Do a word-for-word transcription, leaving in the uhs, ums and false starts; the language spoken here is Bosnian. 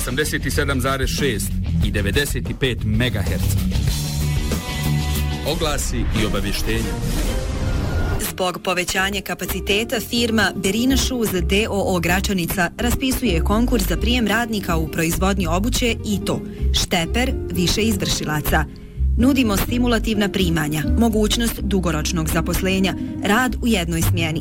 osamdeset sedam zarez šest i devedeset pet megaherca. Oglasi i obavještenja. Zbog povećanja kapaciteta firma Berina Shoes d o o Gračanica raspisuje konkurs za prijem radnika u proizvodnji obuće i to šteper više izvršilaca. Nudimo stimulativna primanja, mogućnost dugoročnog zaposlenja, rad u jednoj smjeni,